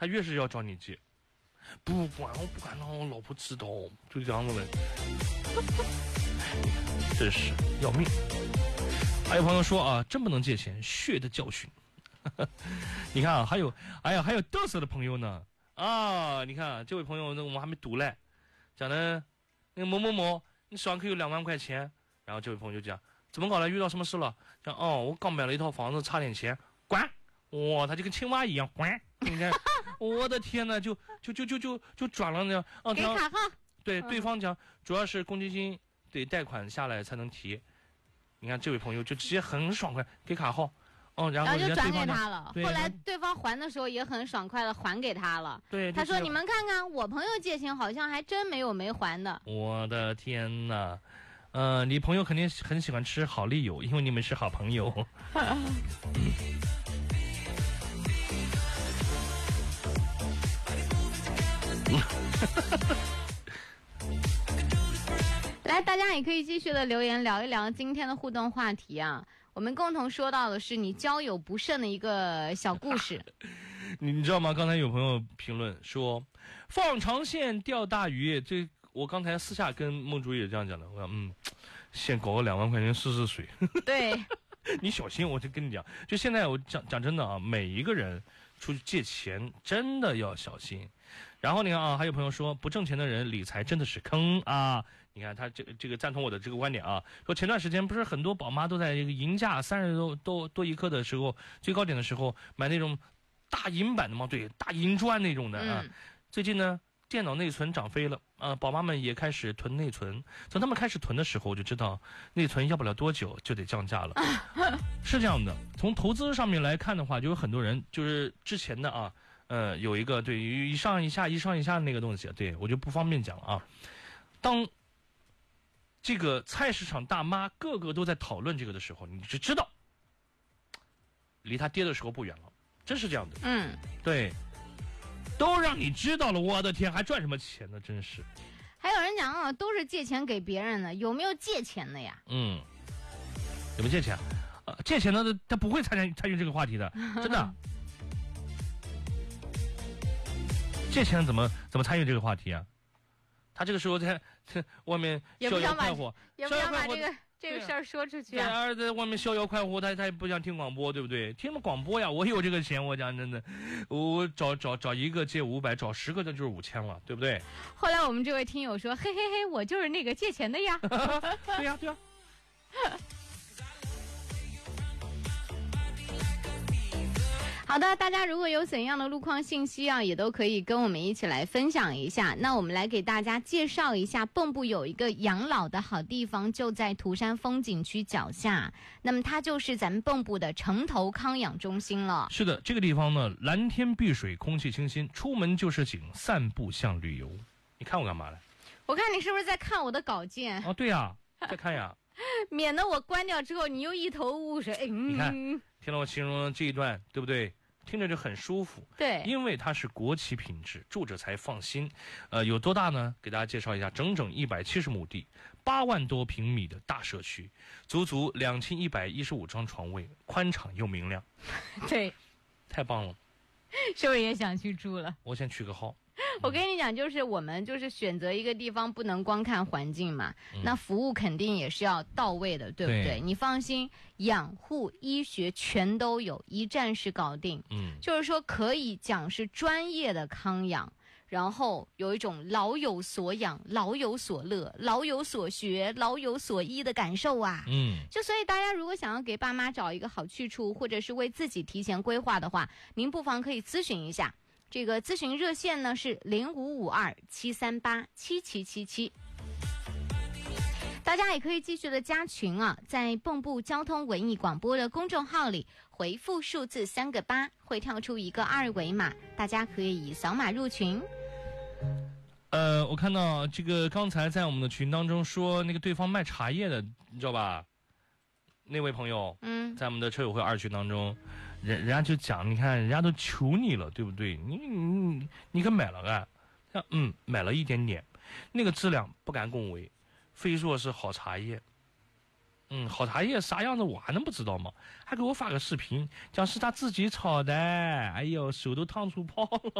他越是要找你借。不管，我不敢让我老婆知道，就这样子的。真是要命。还有朋友说啊，真不能借钱，血的教训。你看啊，还有嘚瑟的朋友呢啊！你看这位朋友，那我们还没读嘞，讲的那个某某某，你手上可以有2万块钱，然后这位朋友就讲怎么搞的，遇到什么事了？讲哦，我刚买了一套房子，差点钱，滚！哇，他就跟青蛙一样，滚！你看，我的天呐，就转了呢。啊， 给卡号。 对，对方讲主要是公积金得贷款下来才能提。你看这位朋友就直接很爽快给卡号。哦，然后就转给他了。 后来对方还的时候也很爽快的还给他了。 对， 他说你们看看，我朋友借钱好像还真没有没还的。 我的天哪！你朋友肯定很喜欢吃好利友，因为你们是好朋友。 来，大家也可以继续的留言聊一聊今天的互动话题啊。我们共同说到的是你交友不慎的一个小故事。 你知道吗？刚才有朋友评论说，放长线钓大鱼。这我刚才私下跟孟主也这样讲的。我想，先搞个2万块钱试水。 对， 你小心，我就跟你讲，就现在我讲真的啊，每一个人出去借钱真的要小心。然后你看啊，还有朋友说不挣钱的人理财真的是坑啊！你看他这个赞同我的这个观点啊，说前段时间不是很多宝妈都在这个银价30多一克的时候，最高点的时候买那种大银版的吗？对，大银砖那种的啊。最近呢，电脑内存涨飞了啊，宝妈们也开始囤内存。从他们开始囤的时候，我就知道内存要不了多久就得降价了。是这样的，从投资上面来看的话，就有很多人就是之前的啊。有一个对于一上一下的那个东西，对我就不方便讲了啊。当这个菜市场大妈个个都在讨论这个的时候，你就知道离它跌的时候不远了，真是这样的。对，都让你知道了，我的天，还赚什么钱呢？真是。 还有人讲啊，都是借钱给别人的，有没有借钱的呀？ 有没有借钱？借钱的他不会参与这个话题的，真的。借钱怎么参与这个话题啊？他这个时候在外面逍遥快活， 也不想把这个事儿说出去啊。 对，在外面逍遥快活，他也不想听广播，对不对？听什么广播呀？我有这个钱，我讲真的，我找一个借500，找10个那就是5000了，对不对？ 后来我们这位听友说，嘿嘿嘿，我就是那个借钱的呀。 对呀。 好的，大家如果有怎样的路况信息啊，也都可以跟我们一起来分享一下。那我们来给大家介绍一下，蚌埠有一个养老的好地方，就在涂山风景区脚下。那么它就是咱们蚌埠的城头康养中心了。 是的，这个地方呢，蓝天碧水，空气清新，出门就是景，散步像旅游。你看我干嘛呢？ 我看你是不是在看我的稿件？ 哦，对呀，在看呀。 免得我关掉之后你又一头雾水。 你看，听了我形容这一段，对不对？听着就很舒服。 对， 因为它是国企品质，住着才放心。有多大呢？给大家介绍一下，整整170亩地，8万多平米的大社区，足2115张床位，宽敞又明亮。 对， 太棒了， 是不是也想去住了？ 我先取个号。 我跟你讲，就是我们就是选择一个地方，不能光看环境嘛，那服务肯定也是要到位的，对不对？你放心，养护、医学全都有，一站式搞定。就是说可以讲是专业的康养，然后有一种老有所养、老有所乐、老有所学、老有所依的感受啊。就所以大家如果想要给爸妈找一个好去处，或者是为自己提前规划的话，您不妨可以咨询一下。这个咨询热线呢是0552-738-7777，大家也可以继续的加群啊，在蚌埠交通文艺广播的公众号里回复数字3个8，会跳出一个2维码，大家可以扫码入群。 我看到这个刚才在我们的群当中说那个对方卖茶叶的，你知道吧？那位朋友，在我们的车友会2群当中，人家就讲，你看人家都求你了，对不对？你可买了啊？买了一点点，那个质量不敢恭维，非说是好茶叶。好茶叶啥样子我还能不知道吗？还给我发个视频，讲是他自己炒的，哎呦，手都烫出泡了。